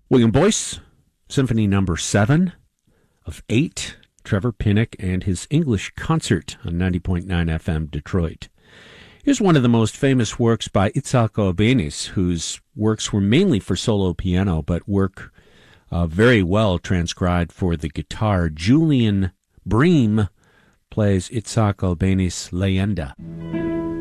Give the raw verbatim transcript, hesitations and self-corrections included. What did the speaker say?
William Boyce, Symphony Number seven of eight, Trevor Pinnock and his English Concert on ninety point nine F M Detroit. Here's one of the most famous works by Itzhak Albéniz, whose works were mainly for solo piano, but work uh, very well transcribed for the guitar. Julian Bream plays Itzhak Albéniz Leyenda.